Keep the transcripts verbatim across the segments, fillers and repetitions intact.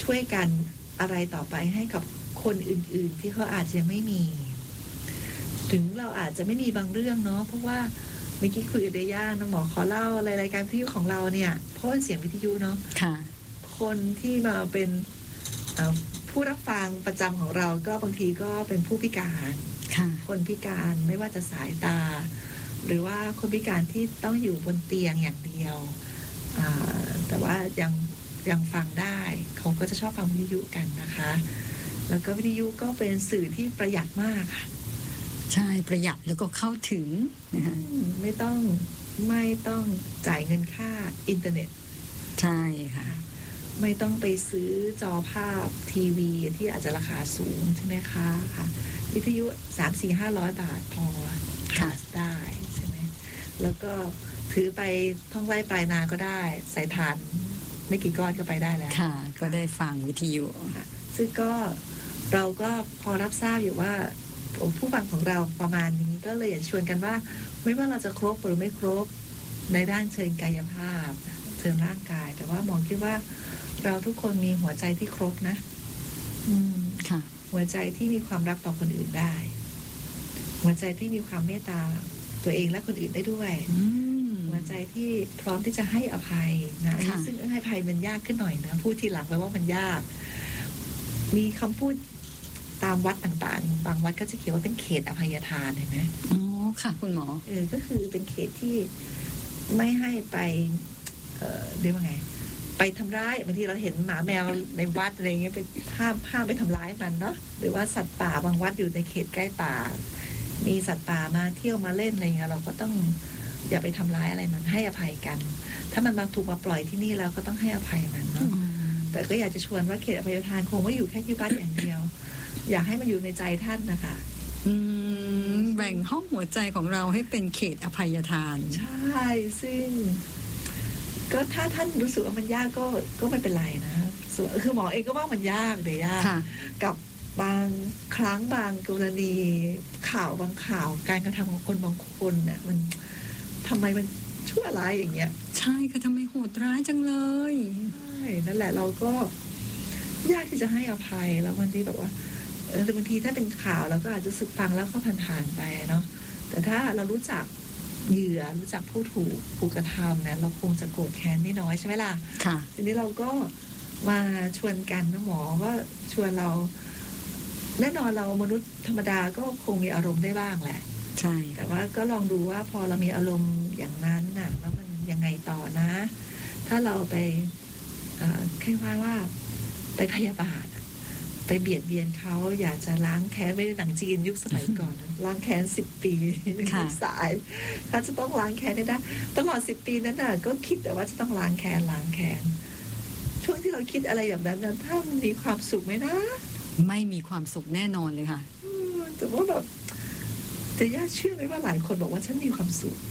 ช่วยกันอะไรต่อไปให้กับคนอื่นๆที่เขาอาจจะไม่มีถึงเราอาจจะไม่มีบางเรื่องเนาะเพราะว่าเมื่อกี้คุยกับเดย่าน้องหมอขอเล่าอะไรรายการวิทยุของเราเนี่ยเพราะเป็นเสียงวิทยุเนาะคนที่มาเป็นผู้รับฟังประจำของเราก็บางทีก็เป็นผู้พิการคนพิการไม่ว่าจะสายตาหรือว่าคนพิการที่ต้องอยู่บนเตียงอย่างเดียวแต่ว่ายังยังฟังได้เขาก็จะชอบฟังวิทยุกันนะคะแล้วก็วิทยุก็เป็นสื่อที่ประหยัดมากค่ะใช่ประหยัดแล้วก็เข้าถึงนะคะไม่ต้องไม่ต้องจ่ายเงินค่าอินเทอร์เน็ตใช่ค่ะไม่ต้องไปซื้อจอภาพทีวีที่อาจจะราคาสูงใช่ไหมคะค่ะวิทยุสามสี่ห้าร้อยบาทพอค่ะได้ใช่ไหมแล้วก็ถือไปท่องไร่ปลายนาก็ได้ใส่ถ่านไม่กี่ก้อนก็ไปได้แล้วค่ะก็ได้ฟังวิทยุค่ะซึ่งก็เราก็พอรับทราบอยู่ว่าผู้ฟังของเราประมาณนี้ก็เลยอยากชวนกันว่าไม่ว่าเราจะครบหรือไม่ครบในด้านเชิงกายภาพเชิงร่างกายแต่ว่ามองคิดว่าเราทุกคนมีหัวใจที่ครบนะอืมค่ะหัวใจที่มีความรักต่อคนอื่นได้หัวใจที่มีความเมตตาตัวเองและคนอื่นได้ด้วยหัวใจที่พร้อมที่จะให้อภัยนะซึ่งให้อภัยมันยากขึ้นหน่อยนะพูดทีหลังแปลว่ามันยากมีคำพูดตามวัดต่างๆบางวัดก็จะเขียนว่าเป็นเขตอภัยทานเห็นไหมอ๋อค่ะคุณหมอเออก็คือเป็นเขตที่ไม่ให้ไปเอ่อเรียกว่าไงไปทำร้ายบางทีเราเห็นหมาแมวในวัดอะไรเงี้ยไปห้ามห้ามไปทำร้ายมันเนาะหรือว่าสัตว์ป่าบางวัดอยู่ในเขตใกล้ป่ามีสัตว์ป่ามาเที่ยวมาเล่นอะไรเงี้ยเราก็ต้องอย่าไปทำร้ายอะไรมันให้อภัยกันถ้ามันมาถูกมาปล่อยที่นี่เราก็ต้องให้อภัยมันเนาะแต่ก็อยากจะชวนว่าเขตอภัยทานคงไม่อยู่แค่ที่วัดอย่างเดียวอยากให้มันอยู่ในใจท่านนะคะอืมแบ่งห้องหัวใจของเราให้เป็นเขตอภัยทานใช่ซึ่งก็ถ้าท่านรู้สึกว่ามันยากก็ก็ไม่เป็นไรนะส่วนคือหมอเองก็ว่ามันยากเลยยากกับบางครั้งบางกรณีข่าวบางข่าวการกระทำของคนบางคนเนี่ยมันทำไมมันชั่วร้ายอย่างเงี้ยใช่ค่ะทำไมโหดร้ายจังเลยใช่นั่นแหละเราก็ยากที่จะให้อภัยแล้วบางทีแบบว่าเออบางทีถ้าเป็นข่าวเราก็อาจจะสึกฟังแล้วก็ผ่านๆไปเนาะแต่ถ้าเรารู้จักเหยื่อรู้จักผู้ถูกผู้กระทำเนี่ยเราคงจะโกรธแค้นไม่น้อยใช่ไหมล่ะค่ะทีนี้เราก็มาชวนกันนะหมอว่าชวนเราแน่นอนเรามนุษย์ธรรมดาก็คงมีอารมณ์ได้บ้างแหละใช่แต่ว่าก็ลองดูว่าพอเรามีอารมณ์อย่างนั้นน่ะแล้วมันยังไงต่อนะถ้าเราไปแค่ว่าว่าไปพยาบาทไปเบียดเบียนเขาอยากจะล้างแค้นไม่ได้หนังจีนยุคสมัยก่อนล้างแค้นสิบปีสายถ้าจะต้องล้างแค้นได้ตลอดสิบปีนั้นน่ะก็คิดแต่ว่าจะต้องล้างแค้นล้างแค้นช่วงที่เราคิดอะไรอย่างนั้นนะถ้ามันมีความสุขไหมนะไม่มีความสุขแน่นอนเลยค่ะแต่ว่าแบบแต่ย่าเชื่อไหมว่าหลายคนบอกว่าฉันมีความสุข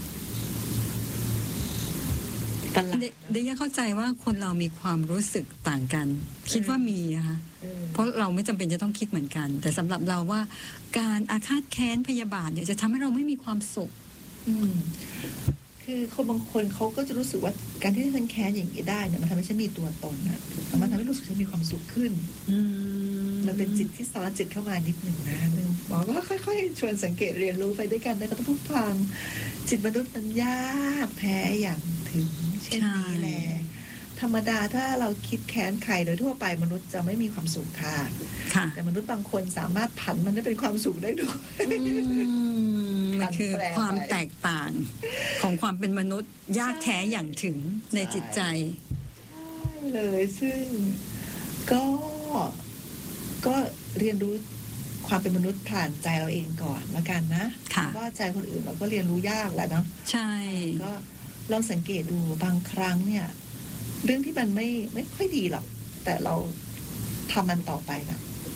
เดี๋ยวเข้าใจว่าคนเรามีความรู้สึกต่างกันคิดว่ามีนะคะเพราะเราไม่จำเป็นจะต้องคิดเหมือนกันแต่สำหรับเราว่าการอาฆาตแค้นพยาบาทเนี่ยจะทำให้เราไม่มีความสุขคือคนบางคนเขาก็จะรู้สึกว่าการที่ฉันแค้นอย่างนี้ได้เนี่ยมันทำให้ฉันมีตัวตนนะมันทำให้รู้สึกฉันมีความสุขขึ้นมันเป็นจิตที่ซ้อนจิตเข้ามานิดหนึ่งนะหมอก็ค่อยๆชวนสังเกตเรียนรู้ไปด้วยกันนะก็ต้องพูดฟังจิตมนุษย์มันยากแพ้อย่างถึงเช่นนี้แหละธรรมดาถ้าเราคิดแค้นใครโดยทั่วไปมนุษย์จะไม่มีความสุขค่ะแต่มนุษย์บางคนสามารถผันมันให้เป็นความสุขได้ด้วยมันคือความแตกต่างของความเป็นมนุษย์ยากแท้อย่างถึงในจิตใจเลยซึ่งก็ก็เรียนรู้ความเป็นมนุษย์ผ่านใจเราเองก่อนละกันนะว่าใจคนอื่นเราก็เรียนรู้ยากแหละเนาะใช่ก็ลองสังเกตดูบางครั้งเนี่ยเรื่องที่มันไม่ไม่ค่อยดีหรอกแต่เราทำมันต่อไปนะ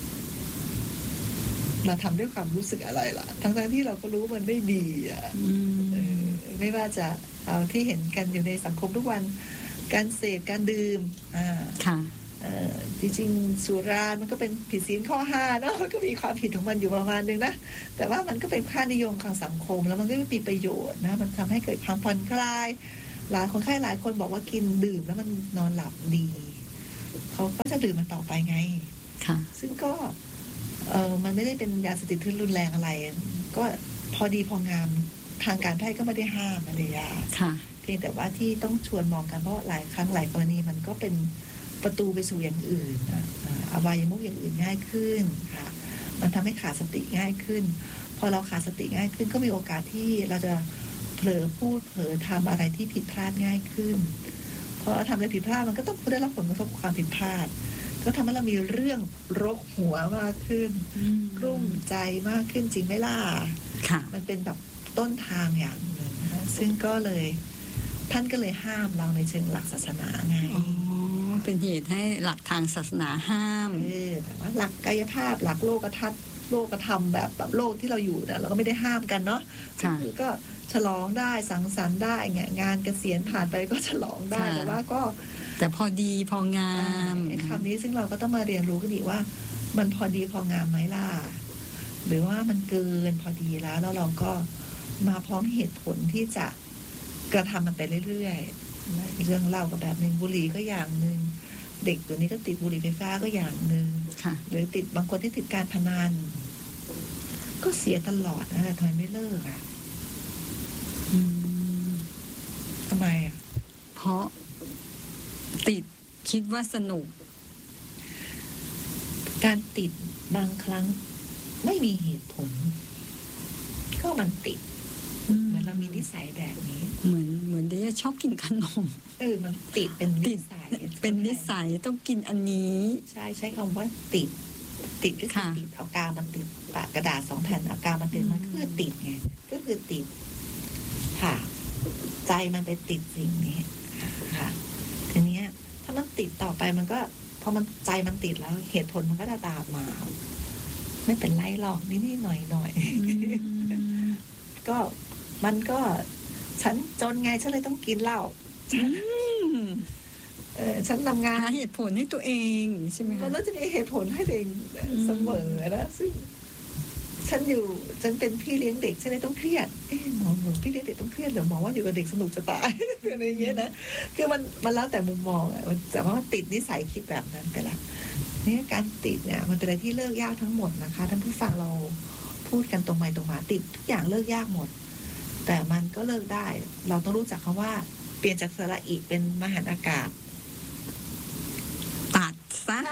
เราทำด้วยความรู้สึกอะไรล่ะทั้งๆที่เราก็รู้มันไม่ดีอ่ะไม่ว่าจะเอาที่เห็นกันอยู่ในสังคมทุกวันการเสพการดื่มอ่าค่ะจริงๆสุรามันก็เป็นผิดศีลข้อห้าเนาะก็มีความผิดของมันอยู่ประมาณนึงนะแต่ว่ามันก็เป็นค่านิยมของสังคมแล้วมันก็มีประโยชน์นะมันทำให้เกิดความผ่อนคลายหลายคนไข้หลายคนบอกว่ากินดื่มแล้วมันนอนหลับดีเขาก็จะดื่มมันต่อไปไงค่ะซึ่งก็เออมันไม่ได้เป็นยาเสพติดที่รุนแรงอะไรก็พอดีพองามทางการแพทย์ก็ไม่ได้ห้ามอะไรยาค่ะเพียงแต่ว่าที่ต้องชวนมองกันเพราะหลายครั้งหลายกรณีมันก็เป็นประตูไปสู่อย่างอื่นอบายมุขอย่างอื่นง่ายขึ้นค่ะมันทำให้ขาดสติง่ายขึ้นพอเราขาดสติง่ายขึ้นก็มีโอกาสที่เราจะเผลอพูดเผลอทำอะไรที่ผิดพลาดง่ายขึ้นพอทำอะไรผิดพลาดมันก็ต้องได้รับผลกระทบความผิดพลาดก็ทำให้เรามีเรื่องรกหัวมากขึ้นกลุ้มใจมากขึ้นจริงไหมล่ะมันเป็นแบบต้นทางอย่างหนึ่งนะซึ่งก็เลยท่านก็เลยห้ามเราในเชิงหลักศาสนาไงอ๋อเป็นเหตุให้หลักทางศาสนาห้ามเออแต่ว่าหลักกายภาพหลักโลกทัศน์โลกธรรมแบบแบบโลกที่เราอยู่เนี่ยเราก็ไม่ได้ห้ามกันเนาะคือก็ฉลองได้สังสรรค์ได้เงี้ยงานเกษียณผ่านไปก็ฉลองได้แต่ว่าก็แต่พอดีพองามไอ้คำนี้ซึ่งเราก็ต้องมาเรียนรู้กันดีว่ามันพอดีพองามไหมล่ะหรือว่ามันเกินพอดีแล้วแล้วเราก็มาพร้อมเหตุผลที่จะกระทำมันไปเรื่อยๆเรื่องเล่าก็แบบหนึ่งบุหรี่ก็อย่างหนึ่งเด็กตัวนี้ก็ติดบุหรี่ไฟฟ้าก็อย่างหนึ่งหรือติดบางคนที่ติดการพนันก็เสียตลอดนะทำไมไม่เลิกอ่ะทำไมอ่ะเพราะติดคิดว่าสนุกการติดบางครั้งไม่มีเหตุผลก็มันติดเหมือนเรามีนิสัยแบบนี้เหมือนเหมือนเดี๋ยวชอบกินขนมเออมันติดเป็นนิสัยเป็นนิสัยต้องกินอันนี้ใช่ใช้คำว่าติดติดก็คือติดเอากาวมันติดปากกระดาษสองแผ่นเอากาวมันติดมันคือติดไงก็คือติดค่ะใจมันไปติดสิ่งนี้ค่ะทีนี้ถ้ามันติดต่อไปมันก็พอมันใจมันติดแล้วเหตุผลมันก็จะตามมาไม่เป็นไรหรอกนิดๆหน่อยๆก็มันก็ฉันจนไงฉันเลยต้องกินเหล้าเออฉันทำงานหาเหตุผลให้ตัวเองใช่ไหมคะแล้วจะมีเหตุผลให้ตัวเองเสมอนะซึ่งฉันอยู่ฉันเป็นพี่เลี้ยงเด็กฉันเลยต้องเครียดเอ๊ะหมอหนูพี่เลี้ยงเด็กต้องเครียดเหรอหมอว่าอยู่กับเด็กสนุกจะตายอะไรอย่างเงี้ยนะคือมันมันแล้วแต่มุมมองอ่ะแต่ว่ามันติดนิสัยคิดแบบนั้นไปละนี่การติดเนี่ยมันเป็นอะไรที่เลิกยากทั้งหมดนะคะท่านผู้ฟังเราพูดกันตรงไปตรงมาติดทุกอย่างเลิกยากหมดแต่มันก็เลิกได้เราต้องรู้จักคำว่าเปลี่ยนจากสระอีเป็นมหันอากาศตัดซะ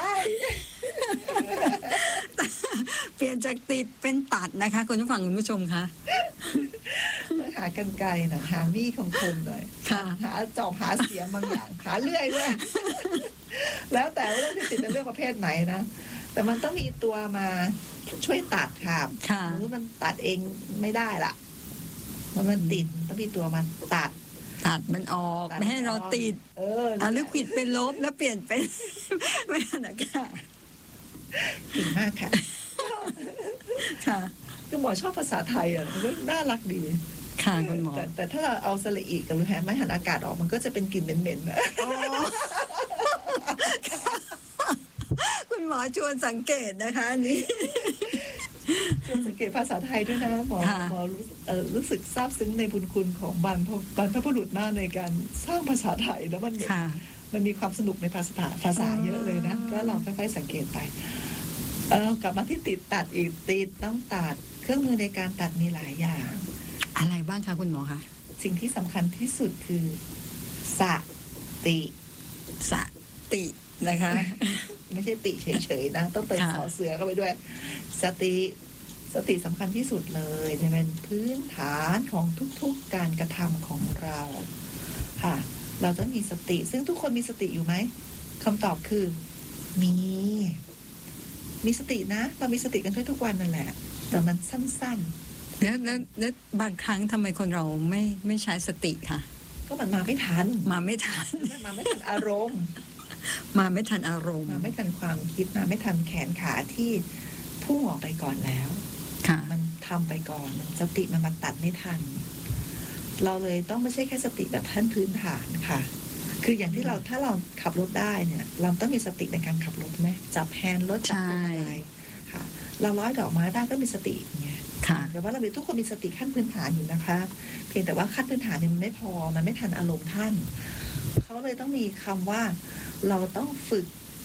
เปลี่ยนจากติดเป็นตัดนะคะคุณผู้ฟังคุณผู้ชมคะหากันไกลนะหามีดของคนหน่อยหาจอบหาเสียมบางอย่างหาเลื่อยด้วยแล้วแต่ว่าเรื่องที่ติดเป็นเรื่องประเภทไหนนะแต่มันต้องมีตัวมาช่วยตัดค่ะหรือมันตัดเองไม่ได้ล่ะมันมันติดต้องมีตัวมาตัดตัดมันออกไม่ให้เราติดเออเอาลิควิดเป็นลบแล้วเปลี่ยนเป็นไม่หันอากาศเก่งมากค่ะค่ะคือหมอชอบภาษาไทยอ่ะมันน่ารักดีค่ะคุณหมอแต่แต่ถ้าเราเอาสระอีกับลูกแฮมไม่หันอากาศออกมันก็จะเป็นกลิ่นเหม็นๆนะคุณหมอชวนสังเกตนะคะอันนี้ชวนสังเกตภาษาไทยด้วยนะหมอหมอรู้เออรู้สึกซาบซึ้งในบุญคุณของบรรพบรรพบุรุษมากในการสร้างภาษาไทยแล้วมันมันมีความสนุกในภาษาภาษาเยอะเลยนะก็ลองค่อยๆสังเกตไปเออกลับมาที่ติดตัดอีกติดต้องตัดเครื่องมือในการตัดมีหลายอย่างอะไรบ้างคะคุณหมอคะสิ่งที่สำคัญที่สุดคือสติสตินะคะไม่ใช่ติเฉยๆนะต้องเติมสอเสือเข้าไปด้วยสติสติสำคัญที่สุดเลยเป็นพื้นฐานของทุกๆการกระทำของเราค่ะเราต้องมีสติซึ่งทุกคนมีสติอยู่ไหมคำตอบคือมีมีสตินะเรามีสติกันทุกวันนั่นแหละแต่มันสั้นๆแล้วแล้วแล้วบางครั้งทำไมคนเราไม่ไม่ใช้สติคะก็มันมาไม่ทันมาไม่ทันมาไม่ทันอารมณ์มาไม่ทันอารมณ์มาไม่ทันความคิดมาไม่ทันแขนขาที่พุ่งออกไปก่อนแล้วมันทำไปก่อนสติมันมาตัดไม่ทันเราเลยต้องไม่ใช่แค่สติแบบขั้นพื้นฐานค่ะคืออย่างที่เราถ้าเราขับรถได้เนี่ยเราต้องมีสติในการขับรถไหมจับแฮนด์รถจับอะไรค่ะเราร้อยดอกไม้ได้ก็มีสติไงแต่ว่าเราทุกคนมีสติขั้นพื้นฐานอยู่นะคะเพียงแต่ว่าขั้นพื้นฐานมันไม่พอมันไม่ทันอารมณ์ท่านเขาเลยต้องมีคำว่าเราต้องฝึก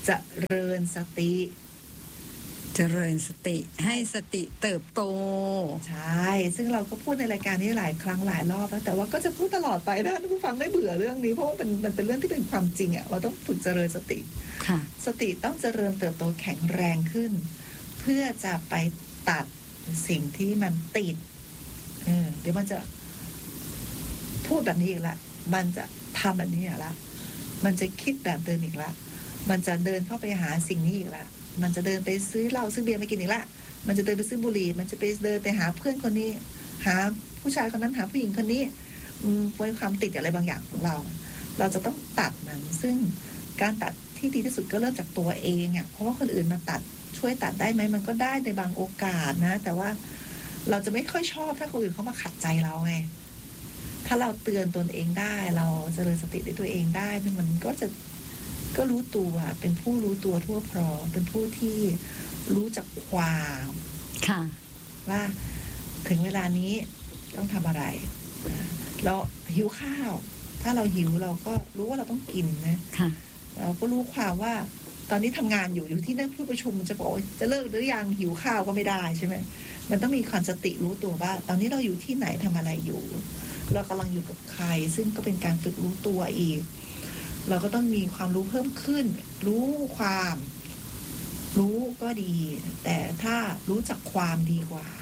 เจริญสติเจริญสติให้สติเติบโตใช่ซึ่งเราก็พูดในรายการนี้หลายครั้งหลายรอบแล้วแต่ว่าก็จะพูดตลอดไปนะผู้ฟังไม่เบื่อเรื่องนี้เพราะว่ามันมันเป็นเรื่องที่เป็นความจริงอ่ะเราต้องฝึกเจริญสติค่ะสติต้องเจริญเติบโตแข็งแรงขึ้นเพื่อจะไปตัดสิ่งที่มันติดเออเดี๋ยวมันจะพูดแบบนี้อีกละมันจะทำแบบนี้อีกละมันจะคิดแบบเดิมอีกละมันจะเดินเข้าไปหาสิ่งนี้อีกละมันจะเดินไปซื้อเหล้าซื้อเบียร์มากินอีกละมันจะเดินไปซื้อบุหรี่มันจะไปเดินไปหาเพื่อนคนนี้หาผู้ชายคนนั้นหาผู้หญิงคนนี้อืมไว้ความติดอะไรบางอย่างของเราเราจะต้องตัดมันซึ่งการตัดที่ดีที่สุดก็เริ่มจากตัวเองอ่ะเพราะว่าคนอื่นมาตัดช่วยตัดได้ไหมมันก็ได้ในบางโอกาสนะแต่ว่าเราจะไม่ค่อยชอบถ้าคนอื่นเขามาขัดใจเราไงถ้าเราเตือนตนเองได้เราเจริญสติด้วยตัวเองได้มันก็จะก็รู้ตัวเป็นผู้รู้ตัวทั่วพร้อมเป็นผู้ที่รู้จักความค่ะว่าถึงเวลานี้ต้องทำอะไรเราหิวข้าวถ้าเราหิวเราก็รู้ว่าเราต้องกินนะค่ะเราก็รู้ความว่าตอนนี้ทำงานอยู่อยู่ที่นั่งผู้ประชุมจะบอกจะเลิกหรือยังหิวข้าวก็ไม่ได้ใช่ไหมมันต้องมีความสติรู้ตัวว่าตอนนี้เราอยู่ที่ไหนทำอะไรอยู่เรากำลังอยู่กับใครซึ่งก็เป็นการฝึกรู้ตัวอีกเราก็ต้องมีความรู้เพิ่มขึ้นรู้ความรู้ก็ดีแต่ถ้ารู้จักความดีกว่า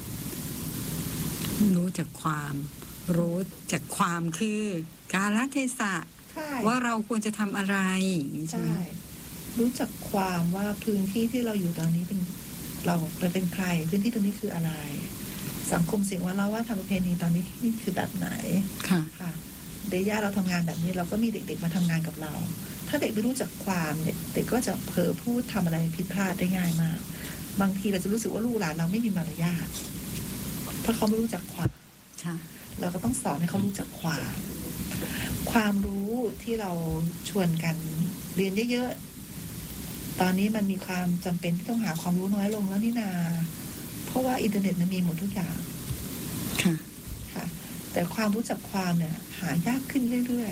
รู้จักความรู้จักความคือกาลเทศะว่าเราควรจะทำอะไรใช่รู้จักความว่าพื้นที่ที่เราอยู่ตอนนี้เป็นเราเป็นใครพื้นที่ตรงนี้คืออะไรสังคมสิ่งว่าเราว่าทำประเพณีตอนนี้นี่คือแบบไหนค่ะค่ะเดย่าเราทำงานแบบนี้เราก็มีเด็กๆมาทำงานกับเราถ้าเด็กไม่รู้จักความเนี่ยเด็กก็จะเผลอพูดทำอะไรผิดพลาดได้ง่ายมากบางทีเราจะรู้สึกว่าลูกหลานเราไม่มีมารยาทเพราะเขาไม่รู้จักความเราก็ต้องสอนให้เขารู้จักความความรู้ที่เราชวนกันเรียนเยอะๆตอนนี้มันมีความจำเป็นที่ต้องหาความรู้น้อยลงแล้วนี่นาเพราะว่าอินเทอร์เน็ตมันมีหมดทุกอย่างค่ะค่ะแต่ความรู้จักความเนี่ยหายากขึ้นเรื่อย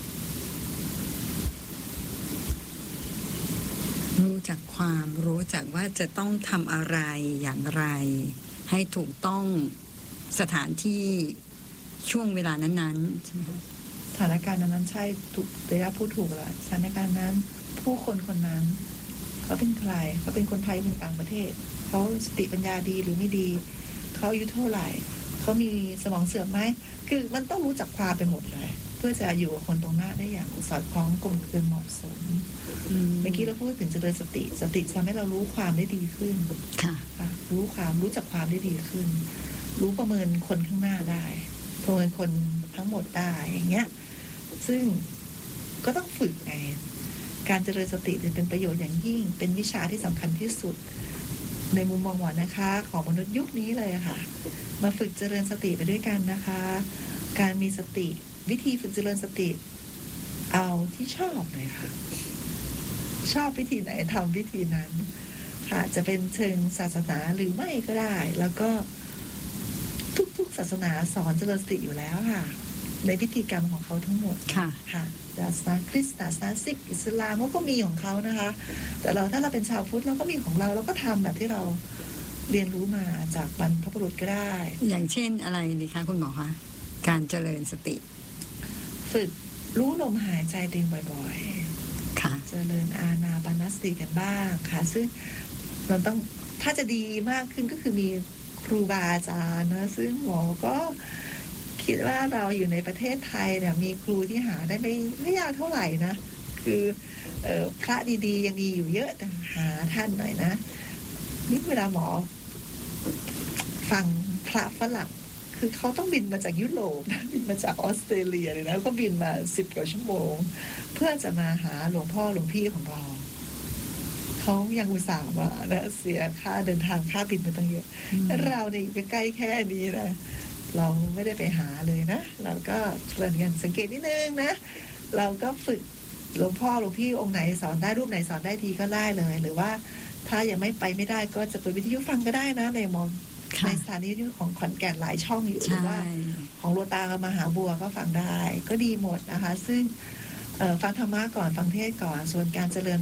ๆรู้จักความรู้จักว่าจะต้องทำอะไรอย่างไรให้ถูกต้องสถานที่ช่วงเวลานั้นๆใช่ไหมคะสถานการณ์นั้นใช่ถูกเดย่าพูดถูกแล้วสถานการณ์นั้นผู้คนคนนั้นเขาเป็นใครเขาเป็นคนไทยเป็นต่างประเทศเขาสติปัญญาดีหรือไม่ดีเขาอายุเท่าไหร่เขามีสมองเสื่อมไหมคือมันต้องรู้จักความไปหมดเลยเพื่อจะอยู่กับคนตรงหน้าได้อย่างสอดคล้องกลมกลืนเหมาะสมเมื่อกี้เราพูดถึงเจริญสติสติทำให้เรารู้ความได้ดีขึ้นค่ะรู้ความรู้จักความได้ดีขึ้นรู้ประเมินคนข้างหน้าได้ประเมินคนทั้งหมดได้อย่างเงี้ยซึ่งก็ต้องฝึกไงการเจริญสติเป็นประโยชน์อย่างยิ่งเป็นวิชาที่สำคัญที่สุดในมุมมองหวานนะคะของมนุษย์ยุคนี้เลยค่ะมาฝึกเจริญสติไปด้วยกันนะคะการมีสติวิธีฝึกเจริญสติเอาที่ชอบเลยค่ะชอบวิธีไหนทำวิธีนั้นค่ะจะเป็นเชิงศาสนาหรือไม่ก็ได้แล้วก็ทุกๆศาสนาสอนเจริญสติอยู่แล้วค่ะในพิธีกรรมของเขาทั้งหมดค่ะค่ะศาสนาคริสต์ศาสนาซิกอิสลามก็มีของเขานะคะแต่เราถ้าเราเป็นชาวพุทธเราก็มีของเราเราก็ทำแบบที่เราเรียนรู้มาจากบรรพบุรุษก็ได้อย่างเช่นอะไรดีคะคุณหมอคะการเจริญสติฝึกรู้ลมหายใจเองบ่อยๆค่ะเจริญอานาปานสติกันบ้างค่ะซึ่งเราต้องถ้าจะดีมากขึ้นก็คือมีครูบาอาจารย์นะซึ่งหมอก็คิดว่าเราอยู่ในประเทศไทยเนี่ยมีครูที่หาได้ไม่ไม่ยากเท่าไหร่นะคือเอ่อพระดีๆยังดีอยู่เยอะแต่หาท่านหน่อยนะนี่เวลาหมอฟังพระฝรั่งคือเขาต้องบินมาจากยุโรปนะบินมาจากออสเตรเลียเลยนะก็บินมาสิบกว่าชั่วโมงเพื่อจะมาหาหลวงพ่อหลวงพี่ของเราเขายังอุตส่าห์มานะเสียค่าเดินทางค่าบินมาตั้งเยอะเราเนี่ยอยู่ใกล้แค่นี้นะเราไม่ได้ไปหาเลยนะเราก็เรียนกันสังเกตนิดนึงนะเราก็ฝึกหลวงพ่อหลวงพี่องค์ไหนสอนได้รูปไหนสอนได้ทีก็ได้เลยหรือว่าถ้ายังไม่ไปไม่ได้ก็จะเปิดวิทยุฟังก็ได้นะในมองในสถานีวิทยุของขอนแก่นหลายช่องอยู่หรือว่าของโลตามหาบัวก็ฟังได้ก็ดีหมดนะคะซึ่งฟังธรรมะก่อนฟังเทศก่อนส่วนการเจริญ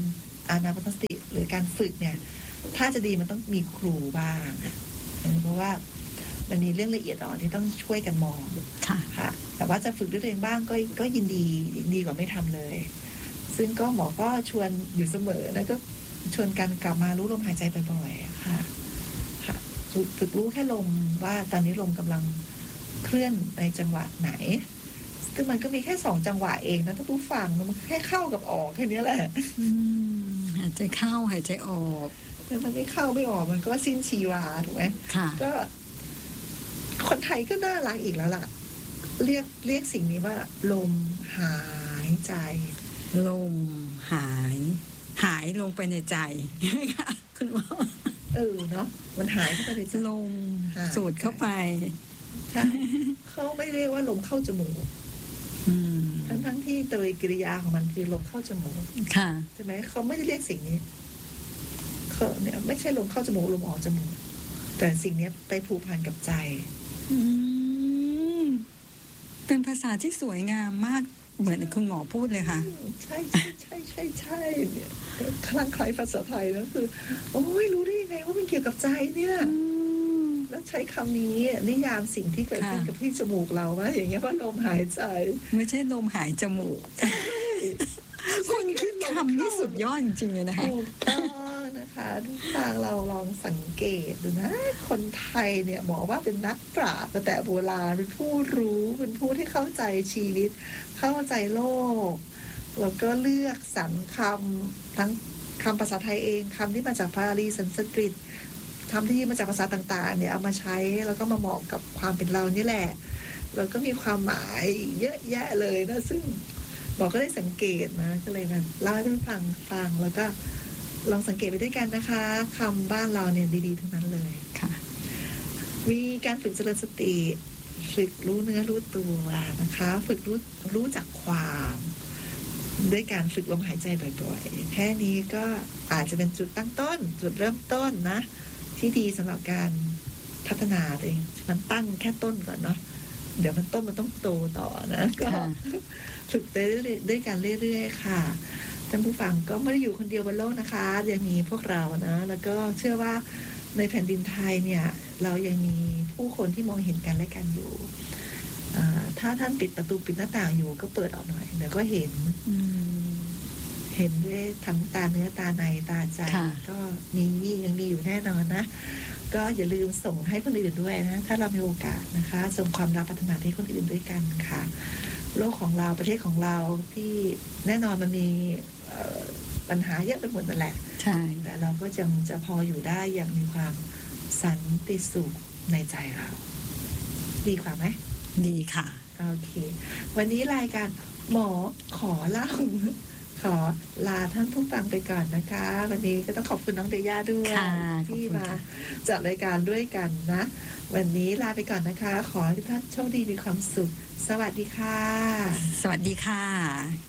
อานาปานสติหรือการฝึกเนี่ยถ้าจะดีมันต้องมีครูบ้างเพราะว่ามันมีเรื่องละเอียดอ่อนที่ต้องช่วยกันมองค่ะแต่ว่าจะฝึกด้วยตัวเองบ้างก็ก็ยินดีดีกว่าไม่ทำเลยซึ่งก็หมอก็ชวนอยู่เสมอแล้วก็ชวนกันกลับมารู้ลมหายใจบ่อยๆค่ะค่ะฝึกรู้แค่ลมว่าตอนนี้ลมกำลังเคลื่อนในจังหวะไหนซึ่งมันก็มีแค่สองจังหวะเองนะถ้าผู้ฟังมันแค่เข้ากับออกแค่นี้แหละหายใจเข้าหายใจออกแล้วมันไม่เข้าไม่ออกมันก็สิ้นชีวาถูกไหมก็คนไทยก็น่ารักอีกแล้วล่ะเรียกเรียกสิ่งนี้ว่าลมหายใจลมหายหายลงไปในใจค่ะคุณหมอเออเนาะมันหายเข้าไปในใจลมสูดเข้าไปใช่เขาไม่เรียกว่าลมเข้าจมูกทั้งทั้งที่ตรีกิริยาของมันคือลมเข้าจมูกค่ะใช่ไหมเขาไม่ได้เรียกสิ่งนี้เขาเนี่ยไม่ใช่ลมเข้าจมูกลมออกจมูกแต่สิ่งนี้ไปผูกพันกับใจเป็นภาษาที่สวยงามมากเหมือนคุณหมอพูดเลยค่ะใช่ใช่ใช่ใช่ใช่เนี่ยคลั่งไคล้ภาษาไทยแล้วคือโอ้ยรู้ได้ยังไงว่ามันเกี่ยวกับใจเนี่ยแล้วใช้คำนี้นิยามสิ่งที่เกิดขึ้นกับที่จมูกเราว่าอย่างเงี้ยว่าลมหายใจไม่ใช่ลมหายจมูกคนคิดคำนี่สุดยอดจริงๆเลยนะคะถูกต้องนะคะทุกทางเราลองสังเกตดูนะคนไทยเนี่ยบอกว่าเป็นนักปราชญ์แต่โบราณเป็นผู้รู้เป็นผู้ที่เข้าใจชีวิตเข้าใจโลกแล้วก็เลือกสรรคำทั้งคำภาษาไทยเองคำที่มาจากพาลีสันสกฤตคำที่มาจากภาษาต่างๆเนี่ยเอามาใช้แล้วก็มาเหมาะกับความเป็นเรานี่แหละแล้วก็มีความหมายเยอะแยะเลยนะซึ่งบอกก็ได้สังเกตนะก็เลยมาเล่าให้ฟังฟังแล้วก็ลองสังเกตไปด้วยกันนะคะคำบ้านเราเนี่ยดีๆทั้งนั้นเลยค่ะมีการฝึกเจริญสติฝึกรู้เนื้อรู้ตัวนะคะฝึกรู้รู้จักความด้วยการฝึกลมหายใจบ่อยๆแค่นี้ก็อาจจะเป็นจุดตั้งต้นจุดเริ่มต้นนะที่ดีสำหรับการพัฒนาตัวเองมันตั้งแค่ต้นก่อนเนาะเดี๋ยวมันต้นมันต้องโตต่อนะก็ฝึกไปเรื่อยๆด้วยกันเรื่อยๆค่ะท่านผู้ฟังก็ไม่ได้อยู่คนเดียวบนโลกนะคะยังมีพวกเรานะแล้วก็เชื่อว่าในแผ่นดินไทยเนี่ยเรายังมีผู้คนที่มองเห็นกันและกันอยู่ถ้าท่านปิดประตูปิดหน้าต่างอยู่ก็เปิดออกหน่อยเดี๋ยวก็เห็นเห็นด้วยทั้งตาเนื้อตาในตาใจก็มียังมีอยู่แน่นอนนะก็อย่าลืมส่งให้คนอื่นด้วยนะถ้าเรามีโอกาสนะคะส่งความรักพัฒนาให้คนอื่นด้วยกันค่ะโลกของเราประเทศของเราที่แน่นอนมันมีปัญหาเยอะไปหมดนั่นแหละใช่แต่เราก็จะจะพออยู่ได้อย่างมีความสันติสุขในใจเราดีกว่าไหมดีค่ะโอเควันนี้รายการหมอขอเล่าขอลาท่านผู้ฟังไปก่อนนะคะวันนี้ก็ต้องขอบคุณน้องเดย่าด้วยที่มาจัดรายการด้วยกันนะวันนี้ลาไปก่อนนะคะขอให้ทุกท่านโชคดีมีความสุขสวัสดีค่ะสวัสดีค่ะ